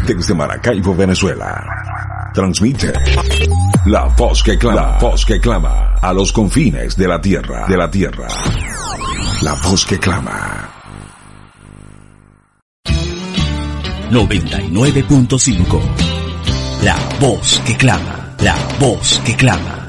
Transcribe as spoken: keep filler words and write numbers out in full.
desde Maracaibo, Venezuela. Transmite la voz que clama, la voz que clama a los confines de la tierra, de la tierra. La voz que clama. noventa y nueve punto cinco. La voz que clama, la voz que clama.